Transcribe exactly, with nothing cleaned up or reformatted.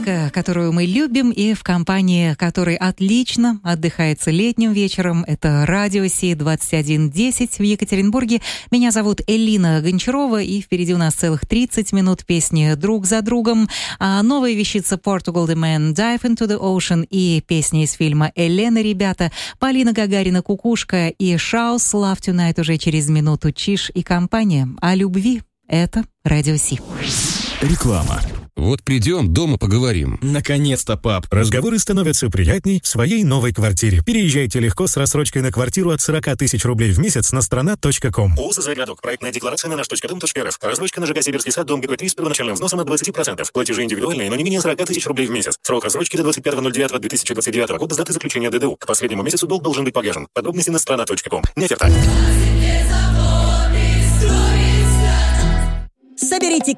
музыка, которую мы любим и в компании которой отлично отдыхается летним вечером. Это Радио Си двадцать один десять в Екатеринбурге. Меня зовут Элина Гончарова, и впереди у нас целых тридцать минут песни друг за другом. А новая вещица Portugal The Man Dive Into The Ocean и песни из фильма «Элена, ребята», Полина Гагарина «Кукушка» и Шаус Love Tonight уже через минуту. Чиш и компания. О любви. Это Радио Си. Реклама. Вот придем, дома поговорим. Наконец-то, пап. Разговоры становятся приятней в своей новой квартире. Переезжайте легко с рассрочкой на квартиру от сорок тысяч рублей в месяц на страна точка ком. ООО «Городок». Проектная декларация на наш точка дом точка рф. Рассрочка на ЖК «Сибирский сад», дом ГП три с первоначальным взносом от двадцать процентов. Платежи индивидуальные, но не менее сорок тысяч рублей в месяц. Срок рассрочки до двадцать пятого ноль девятого две тысячи двадцать девятого года с даты заключения ДДУ. К последнему месяцу долг должен быть погашен. Подробности на страна точка ком. Не оферта. Соберите